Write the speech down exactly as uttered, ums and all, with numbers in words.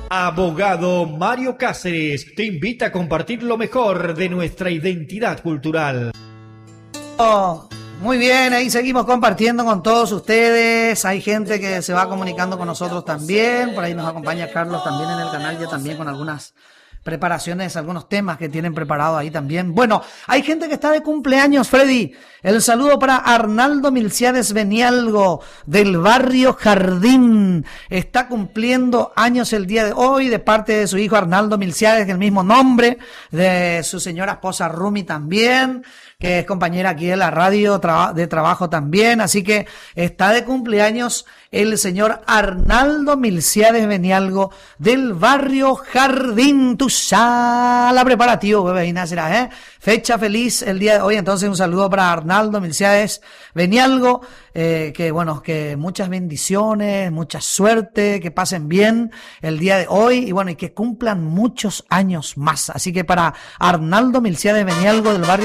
Abogado Mario Cáceres te invita a compartir lo mejor de nuestra identidad cultural. Oh, muy bien, ahí seguimos compartiendo con todos ustedes. Hay gente que se va comunicando con nosotros también. Por ahí nos acompaña Carlos también en el canal, ya también con algunas preparaciones, algunos temas que tienen preparado ahí también. Bueno, hay gente que está de cumpleaños, Freddy. El saludo para Arnaldo Milciades Benialgo, del barrio Jardín. Está cumpliendo años el día de hoy, de parte de su hijo Arnaldo Milciades, el mismo nombre, de su señora esposa Rumi también, que es compañera aquí de la radio traba- de trabajo también. Así que está de cumpleaños el señor Arnaldo Milciades Benialgo, del barrio Jardín. Tu sala preparativo, bebé, será, ¿eh? Fecha feliz el día de hoy. Entonces, un saludo para Arnaldo Milciades Benialgo. Eh, que bueno, que muchas bendiciones, mucha suerte, que pasen bien el día de hoy y bueno, y que cumplan muchos años más. Así que para Arnaldo Milciades Benialgo, del barrio